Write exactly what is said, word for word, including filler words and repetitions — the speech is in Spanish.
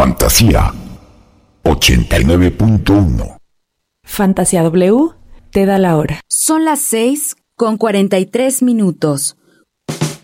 Fantasía ochenta y nueve punto uno. Fantasía W te da la hora. Son las seis con cuarenta y tres minutos.